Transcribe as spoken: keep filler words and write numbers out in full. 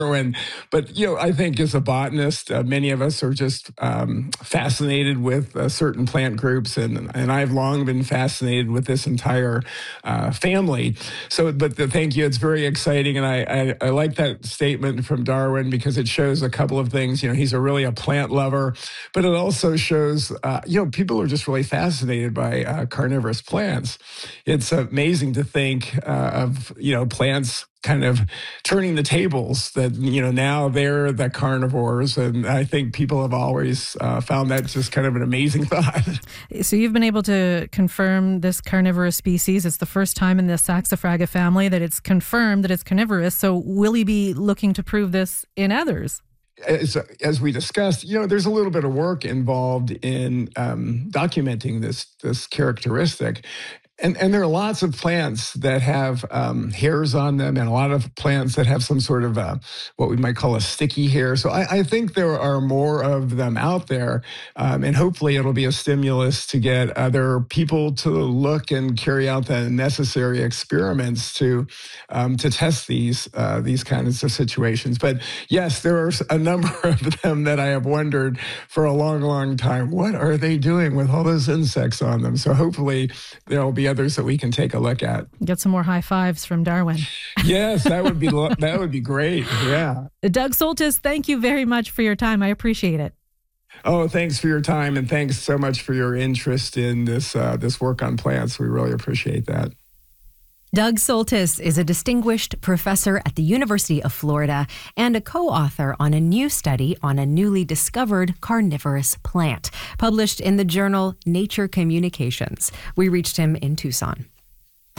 Darwin. But, you know, I think as a botanist, uh, many of us are just um, fascinated with uh, certain plant groups, and and I've long been fascinated with this entire uh, family. So, but the, thank you. It's very exciting, and I, I I like that statement from Darwin because it shows a couple of things. You know, he's a really a plant lover, but it also shows uh, you know people are just really fascinated by uh, carnivorous plants. It's amazing to think uh, of you know plants kind of turning the tables, that you know now they're the carnivores, and I think people have always uh, found that just kind of an amazing thought. So you've been able to confirm this carnivorous species. It's the first time in the Saxifraga family that it's confirmed that it's carnivorous. So will you be looking to prove this in others? As, as we discussed, you know, there's a little bit of work involved in um, documenting this this characteristic. And, and there are lots of plants that have um, hairs on them, and a lot of plants that have some sort of uh, what we might call a sticky hair. So I, I think there are more of them out there, um, and hopefully it'll be a stimulus to get other people to look and carry out the necessary experiments to um, to test these uh, these kinds of situations. But yes, there are a number of them that I have wondered for a long, long time. What are they doing with all those insects on them? So hopefully there will be others that we can take a look at. Get some more high fives from Darwin. Yes, that would be that would be great. Yeah. Doug Soltis, thank you very much for your time. I appreciate it. Oh, thanks for your time, and thanks so much for your interest in this uh, this work on plants. We really appreciate that. Doug Soltis is a distinguished professor at the University of Florida and a co-author on a new study on a newly discovered carnivorous plant, published in the journal Nature Communications. We reached him in Tucson.